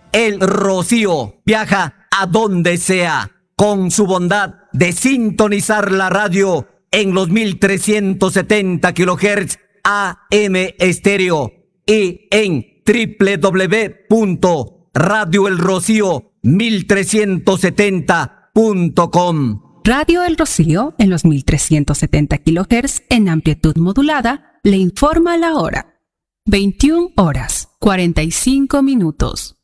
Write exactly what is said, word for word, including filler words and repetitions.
El Rocío viaja a donde sea con su bondad de sintonizar la radio en los mil trescientos setenta kilohertz A M estéreo y en doble u doble u doble u punto radio el rocío mil trescientos setenta punto com. Radio El Rocío en los mil trescientos setenta kilohertz en amplitud modulada le informa la hora. veintiuna horas, cuarenta y cinco minutos.